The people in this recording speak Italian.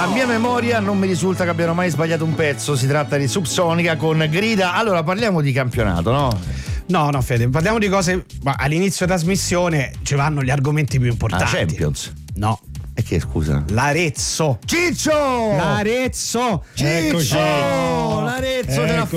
A mia memoria non mi risulta che abbiano mai sbagliato un pezzo. Si tratta di Subsonica con Grida. Allora parliamo di campionato, no? No, Fede, parliamo di cose. Ma all'inizio trasmissione ci vanno gli argomenti più importanti. Champions. No. E che scusa? L'Arezzo. Ciccio! L'Arezzo. Ciccio! L'Arezzo della